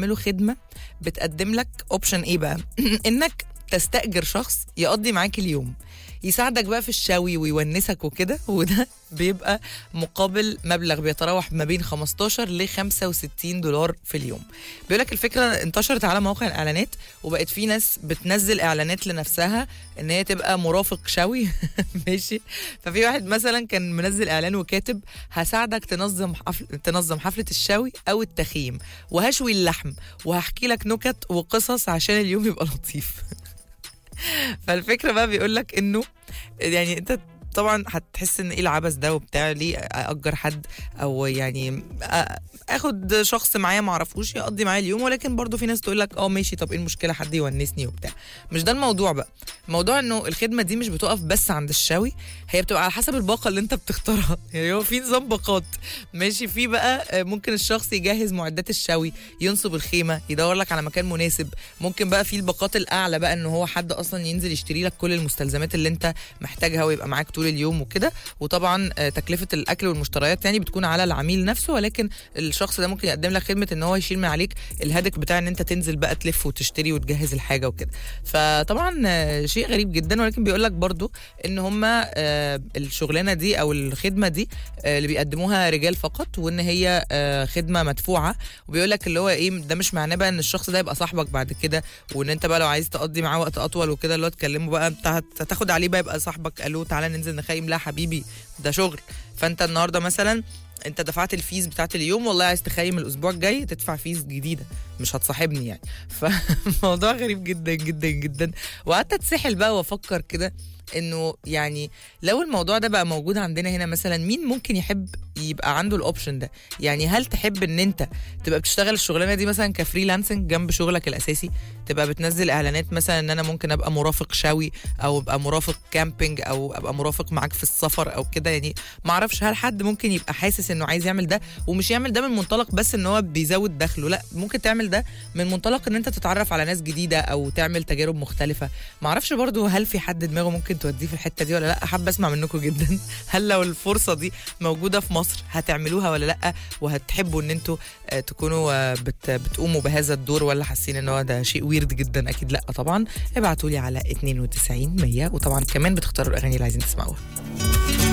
بيعملوا خدمه بتقدم لك اوبشن ايه بقى انك تستأجر شخص يقضي معاك اليوم، يساعدك بقى في الشوي ويونسك وكده، وده بيبقى مقابل مبلغ بيتراوح ما بين 15 ل 65 دولار في اليوم. بيقولك الفكرة انتشرت على مواقع الإعلانات، وبقت في ناس بتنزل إعلانات لنفسها إن هي تبقى مرافق شوي ماشي. ففي واحد مثلا كان منزل إعلان وكاتب هساعدك تنظم حفلة الشوي أو التخييم، وهشوي اللحم، وهحكي لك نكت وقصص عشان اليوم يبقى لطيف. فالفكرة بقى بيقولك إنه يعني أنت طبعا هتحس ان ايه العبث ده وبتاع، ليه اجر حد او يعني اخد شخص معايا ما اعرفوش يقضي معايا اليوم، ولكن برضو في ناس تقول لك ماشي، طب ايه المشكله حد يونسني وبتاع. مش ده الموضوع بقى، الموضوع انه الخدمه دي مش بتقف بس عند الشوي، هي بتبقى على حسب الباقه اللي انت بتختارها. يعني هو في نظام باقات ماشي، في بقى ممكن الشخص يجهز معدات الشوي، ينصب الخيمه، يدور لك على مكان مناسب. ممكن بقى في الباقات الاعلى بقى ان هو حد اصلا ينزل يشتري لك كل المستلزمات اللي انت محتاجها ويبقى معاك طول اليوم وكده. وطبعا تكلفه الاكل والمشتريات يعني بتكون على العميل نفسه، ولكن الشخص ده ممكن يقدم لك خدمه ان هو يشيل من عليك الهدك بتاع ان انت تنزل بقى تلف وتشتري وتجهز الحاجه وكده. فطبعا شيء غريب جدا، ولكن بيقول لك برضو ان هم الشغلانه دي او الخدمه دي اللي بيقدموها رجال فقط، وان هي خدمه مدفوعه. وبيقول لك اللي هو ايه، ده مش معناه بقى ان الشخص ده يبقى صاحبك بعد كده، وان انت بقى لو عايز تقضي معاه وقت اطول وكده اللي هو تكلمه بقى انت هتاخد عليه بقى يبقى صاحبك، قالوا تعالى ننزل نخيم. لا حبيبي، ده شغل. فانت النهارده مثلا انت دفعت الفيز بتاعت اليوم، والله عايز تخيم الاسبوع الجاي تدفع فيز جديده، مش هتصاحبني يعني. فموضوع غريب جدا جدا جدا. وقعدت اتسحل بقى وافكر كده انه يعني لو الموضوع ده بقى موجود عندنا هنا مثلا، مين ممكن يحب يبقى عنده الاوبشن ده؟ يعني هل تحب ان انت تبقى بتشتغل الشغلانه دي مثلا كفريلانسنج جنب شغلك الاساسي، تبقى بتنزل اعلانات مثلا ان انا ممكن ابقى مرافق شوي، او ابقى مرافق كامبينج، او ابقى مرافق معاك في السفر او كده؟ يعني ما اعرفش هل حد ممكن يبقى حاسس انه عايز يعمل ده، ومش يعمل ده من منطلق بس ان هو بيزود دخله، لا ممكن تعمل ده من منطلق ان انت تتعرف على ناس جديده او تعمل تجارب مختلفه. ما اعرفش برضو هل في حد دماغه ممكن توديه في الحته دي ولا لا. حابه اسمع منكم جدا، هل لو الفرصه دي موجوده في مصر هتعملوها ولا لا؟ وهتحبوا ان انتوا تكونوا بتقوموا بهذا الدور، ولا حاسين ان هو ده شيء ويرد جدا؟ اكيد لا طبعا. ابعتوا لي على 92 100، وطبعا كمان بتختاروا الاغاني اللي عايزين تسمعوها.